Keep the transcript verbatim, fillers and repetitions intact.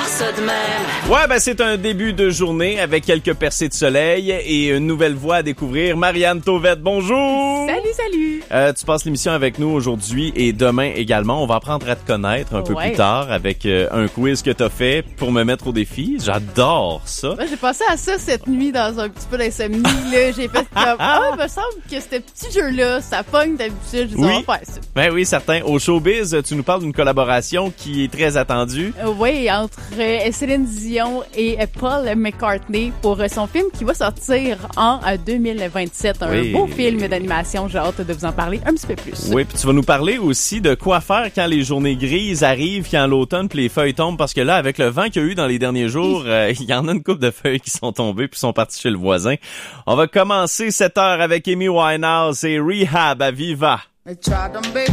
ça de même. Ouais, ben c'est un début de journée avec quelques percées de soleil et une nouvelle voix à découvrir. Marianne Tauvette, bonjour! Salut, salut! Euh, tu passes l'émission avec nous aujourd'hui et demain également. On va apprendre à te connaître un peu Ouais. plus tard avec euh, un quiz que t'as fait pour me mettre au défi. J'adore ça. Moi, j'ai pensé à ça cette nuit dans un petit peu d'insomnie. Là, j'ai fait comme, ah, il me semble que ce petit jeu-là, ça pogne d'habitude. Je dis, Oui. on va faire ça. Ben oui, certain. Au Showbiz, tu nous parles d'une collaboration qui est très attendue. Euh, oui, entre euh, Céline Dion et euh, Paul McCartney pour euh, son film qui va sortir en euh, deux mille vingt-sept. Un Oui. beau film d'animation. J'ai hâte de vous en parler un petit peu plus. Oui, puis tu vas nous parler aussi de quoi faire quand les journées grises arrivent, quand l'automne puis les feuilles tombent, parce que là, avec le vent qu'il y a eu dans les derniers jours, euh, il y en a une couple de feuilles qui sont tombées puis sont parties chez le voisin. On va commencer cette heure avec Amy Winehouse et Rehab à Viva.